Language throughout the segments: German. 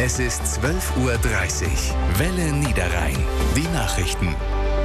Es ist 12:30 Uhr. Welle Niederrhein. Die Nachrichten.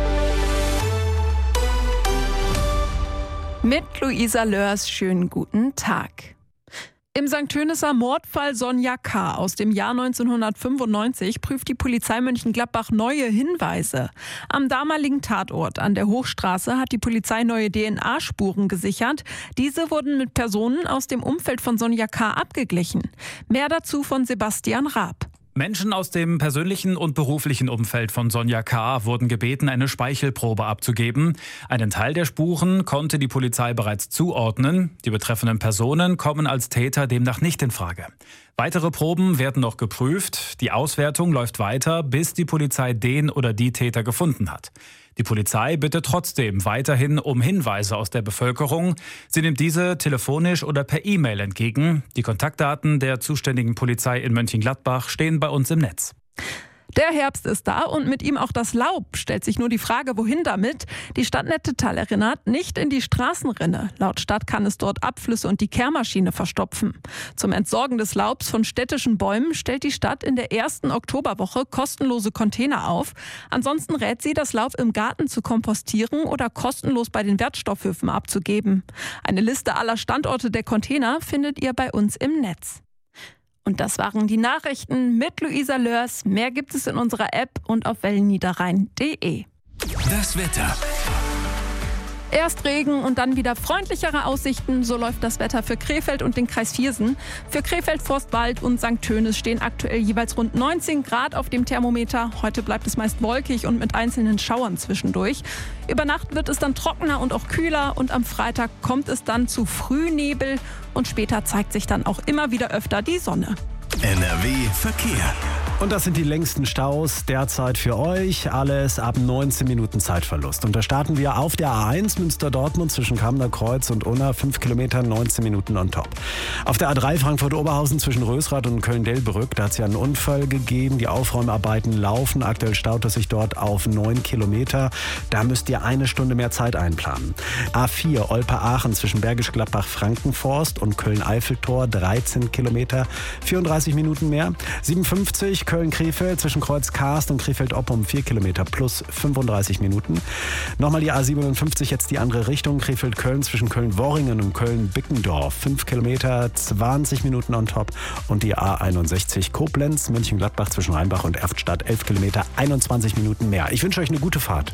Mit Luisa Lörs, schönen guten Tag. Im St. Tönisser Mordfall Sonja K. aus dem Jahr 1995 prüft die Polizei Mönchengladbach neue Hinweise. Am damaligen Tatort an der Hochstraße hat die Polizei neue DNA-Spuren gesichert. Diese wurden mit Personen aus dem Umfeld von Sonja K. abgeglichen. Mehr dazu von Sebastian Raab. Menschen aus dem persönlichen und beruflichen Umfeld von Sonja K. wurden gebeten, eine Speichelprobe abzugeben. Einen Teil der Spuren konnte die Polizei bereits zuordnen. Die betreffenden Personen kommen als Täter demnach nicht in Frage. Weitere Proben werden noch geprüft. Die Auswertung läuft weiter, bis die Polizei den oder die Täter gefunden hat. Die Polizei bittet trotzdem weiterhin um Hinweise aus der Bevölkerung. Sie nimmt diese telefonisch oder per E-Mail entgegen. Die Kontaktdaten der zuständigen Polizei in Mönchengladbach stehen bei uns im Netz. Der Herbst ist da und mit ihm auch das Laub. Stellt sich nur die Frage, wohin damit? Die Stadt Nettetal erinnert, nicht in die Straßenrinne. Laut Stadt kann es dort Abflüsse und die Kehrmaschine verstopfen. Zum Entsorgen des Laubs von städtischen Bäumen stellt die Stadt in der ersten Oktoberwoche kostenlose Container auf. Ansonsten rät sie, das Laub im Garten zu kompostieren oder kostenlos bei den Wertstoffhöfen abzugeben. Eine Liste aller Standorte der Container findet ihr bei uns im Netz. Und das waren die Nachrichten mit Luisa Lörs. Mehr gibt es in unserer App und auf wellenniederrhein.de. Das Wetter. Erst Regen und dann wieder freundlichere Aussichten. So läuft das Wetter für Krefeld und den Kreis Viersen. Für Krefeld, Forstwald und St. Tönis stehen aktuell jeweils rund 19 Grad auf dem Thermometer. Heute bleibt es meist wolkig und mit einzelnen Schauern zwischendurch. Über Nacht wird es dann trockener und auch kühler und am Freitag kommt es dann zu Frühnebel und später zeigt sich dann auch immer wieder öfter die Sonne. NRW Verkehr. Und das sind die längsten Staus derzeit für euch. Alles ab 19 Minuten Zeitverlust. Und da starten wir auf der A1 Münster-Dortmund zwischen Kamener Kreuz und Unna. 5 Kilometer, 19 Minuten on top. Auf der A3 Frankfurt-Oberhausen zwischen Rösrath und Köln-Delbrück. Da hat es ja einen Unfall gegeben. Die Aufräumarbeiten laufen. Aktuell staut es sich dort auf 9 Kilometer. Da müsst ihr 1 Stunde mehr Zeit einplanen. A4 Olpe-Aachen zwischen Bergisch Gladbach-Frankenforst und Köln-Eiffeltor. 13 Kilometer, 34 Minuten mehr. 57 Köln-Krefeld zwischen Kreuz-Karst und Krefeld-Oppum 4 Kilometer plus 35 Minuten. Nochmal die A57, jetzt die andere Richtung. Krefeld-Köln zwischen Köln-Worringen und Köln-Bickendorf 5 Kilometer, 20 Minuten on top. Und die A61 Koblenz, Mönchengladbach zwischen Rheinbach und Erftstadt 11 Kilometer, 21 Minuten mehr. Ich wünsche euch eine gute Fahrt.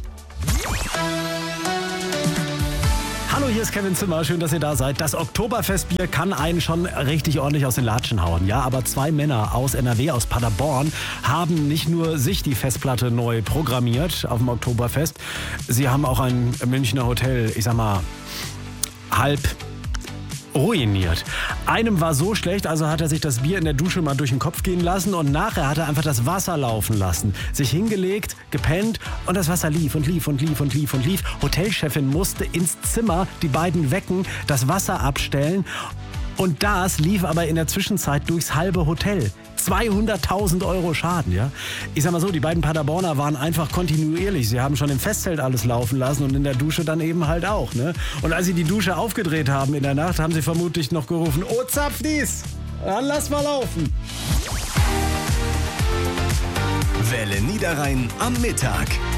Hallo, hier ist Kevin Zimmer. Schön, dass ihr da seid. Das Oktoberfestbier kann einen schon richtig ordentlich aus den Latschen hauen. Ja, aber 2 Männer aus NRW, aus Paderborn, haben nicht nur sich die Festplatte neu programmiert auf dem Oktoberfest. Sie haben auch ein Münchner Hotel, ich sag mal, halb ruiniert. Einem war so schlecht, also hat er sich das Bier in der Dusche mal durch den Kopf gehen lassen und nachher hat er einfach das Wasser laufen lassen. Sich hingelegt, gepennt und das Wasser lief und lief und lief und lief und lief. Hotelchefin musste ins Zimmer die beiden wecken, das Wasser abstellen und das lief aber in der Zwischenzeit durchs halbe Hotel. 200.000 € Schaden, ja. Ich sag mal so, die beiden Paderborner waren einfach kontinuierlich. Sie haben schon im Festzelt alles laufen lassen und in der Dusche dann eben halt auch, ne? Und als sie die Dusche aufgedreht haben in der Nacht, haben sie vermutlich noch gerufen, oh Zapfdies, dann lass mal laufen. Welle Niederrhein am Mittag.